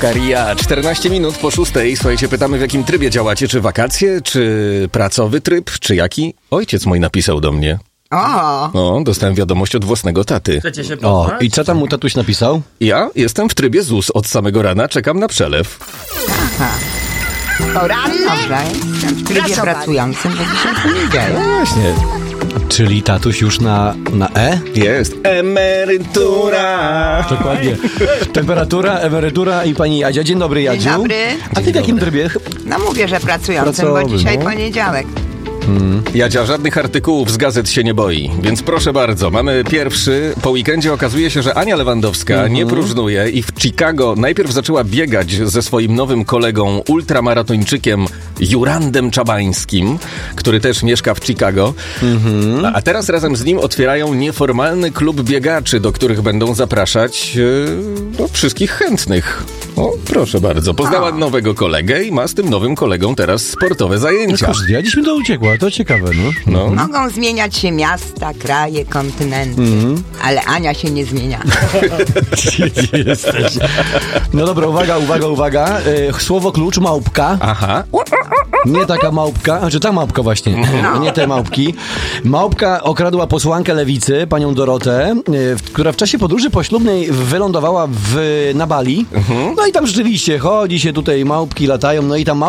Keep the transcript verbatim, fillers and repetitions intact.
Karia, czternaście minut po szóstej. Słuchajcie, pytamy, w jakim trybie działacie. Czy wakacje, czy pracowy tryb, czy jaki? Ojciec mój napisał do mnie. O! O, dostałem wiadość od własnego taty. Chcecie się O, poznać? i co tam mu tatuś napisał? Ja jestem w trybie Z U S od samego rana, czekam na przelew. Poranne? Dobrze, jestem w trybie pracującym, bo dzisiaj poniedziałek. No właśnie. Czyli tatuś już na, na E? Jest emerytura. Dokładnie. Temperatura, emerytura i pani Jadzia. Dzień dobry, Jadziu. Dzień dobry. A ty w jakim trybie? No mówię, że pracującym, Pracowy, bo dzisiaj no. poniedziałek. Jadzia żadnych artykułów z gazet się nie boi, więc proszę bardzo, mamy pierwszy. Po weekendzie okazuje się, że Ania Lewandowska Mhm. nie próżnuje i w Chicago najpierw zaczęła biegać ze swoim nowym kolegą, ultramaratończykiem Jurandem Czabańskim, który też mieszka w Chicago. Mhm. A teraz razem z nim otwierają nieformalny klub biegaczy, do których będą zapraszać e, no, wszystkich chętnych. O, proszę bardzo, poznała nowego kolegę i ma z tym nowym kolegą teraz sportowe zajęcia. Kurczę, ja dziś mi to uciekła, to ciekawe, no. No. Mogą zmieniać się miasta, kraje, kontynenty, Mhm. ale Ania się nie zmienia. Gdzie jesteś? No dobra, uwaga, uwaga, uwaga. E, słowo klucz, małpka. Aha. Nie taka małpka, znaczy ta małpka właśnie, No. nie te małpki. Małpka okradła posłankę Lewicy, panią Dorotę, e, w, która w czasie podróży poślubnej wylądowała w, na Bali. No i tam rzeczywiście chodzi się tutaj, małpki latają, no i ta małpka